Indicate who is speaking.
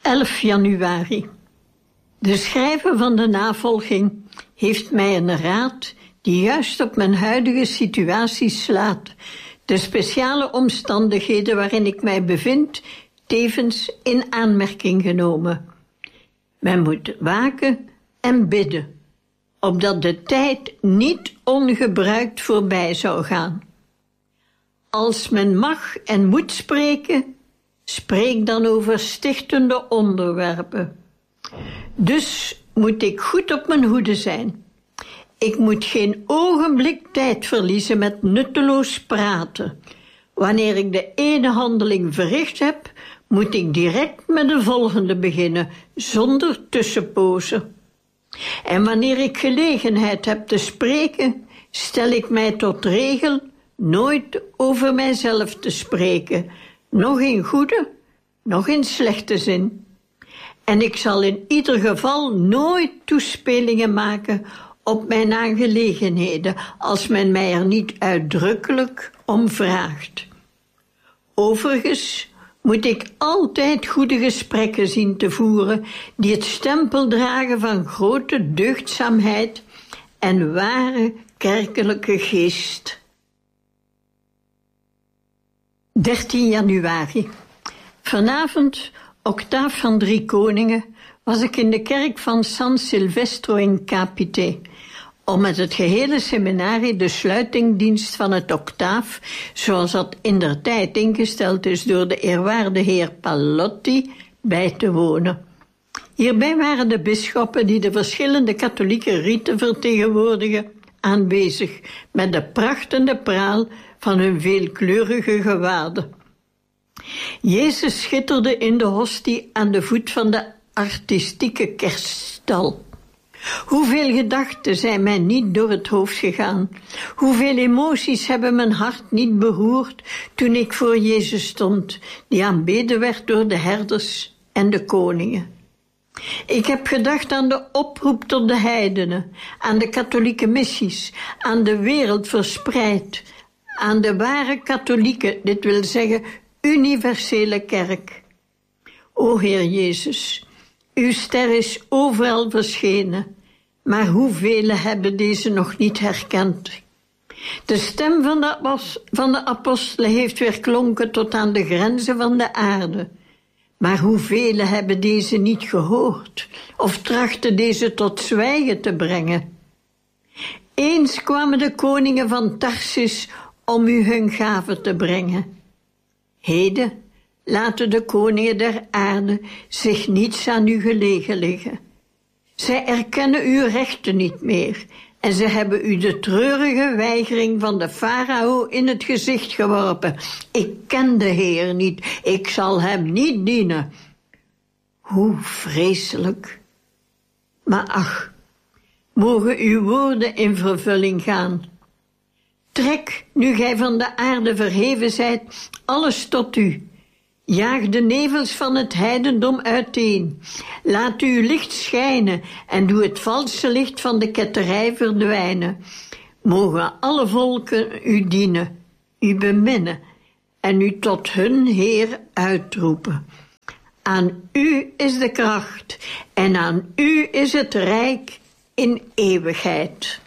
Speaker 1: 11 januari. De schrijver van de navolging heeft mij een raad die juist op mijn huidige situatie slaat, de speciale omstandigheden waarin ik mij bevind, tevens in aanmerking genomen. Men moet waken en bidden, opdat de tijd niet ongebruikt voorbij zou gaan. Als men mag en moet spreken, spreek dan over stichtende onderwerpen. Dus moet ik goed op mijn hoede zijn. Ik moet geen ogenblik tijd verliezen met nutteloos praten. Wanneer ik de ene handeling verricht heb, moet ik direct met de volgende beginnen, zonder tussenpozen. En wanneer ik gelegenheid heb te spreken, stel ik mij tot regel nooit over mijzelf te spreken, nog in goede, nog in slechte zin. En ik zal in ieder geval nooit toespelingen maken op mijn aangelegenheden, als men mij er niet uitdrukkelijk om vraagt. Overigens moet ik altijd goede gesprekken zien te voeren, die het stempel dragen van grote deugdzaamheid en ware kerkelijke geest. 13 januari. Vanavond, octaaf van 3 koningen, was ik in de kerk van San Silvestro in Capite, om met het gehele seminarie de sluitingdienst van het octaaf, zoals dat indertijd ingesteld is door de eerwaarde heer Pallotti, bij te wonen. Hierbij waren de bisschoppen die de verschillende katholieke riten vertegenwoordigen aanwezig, met de pracht en de praal van hun veelkleurige gewaden. Jezus schitterde in de hostie aan de voet van de artistieke kerststal. Hoeveel gedachten zijn mij niet door het hoofd gegaan. Hoeveel emoties hebben mijn hart niet beroerd toen ik voor Jezus stond, die aanbeden werd door de herders en de koningen. Ik heb gedacht aan de oproep tot de heidenen, aan de katholieke missies, aan de wereld verspreid, aan de ware katholieke, dit wil zeggen universele kerk. O Heer Jezus, uw ster is overal verschenen, maar hoeveel hebben deze nog niet herkend? De stem van de apostelen heeft weerklonken tot aan de grenzen van de aarde, maar hoeveel hebben deze niet gehoord of trachten deze tot zwijgen te brengen? Eens kwamen de koningen van Tarsis om u hun gaven te brengen. Heden laten de koningen der aarde zich niets aan u gelegen liggen. Zij erkennen uw rechten niet meer en ze hebben u de treurige weigering van de farao in het gezicht geworpen. Ik ken de Heer niet, ik zal hem niet dienen. Hoe vreselijk. Maar ach, mogen uw woorden in vervulling gaan. Trek, nu gij van de aarde verheven zijt, alles tot u. Jaag de nevels van het heidendom uiteen. Laat uw licht schijnen en doe het valse licht van de ketterij verdwijnen. Mogen alle volken u dienen, u beminnen en u tot hun Heer uitroepen. Aan u is de kracht en aan u is het rijk in eeuwigheid.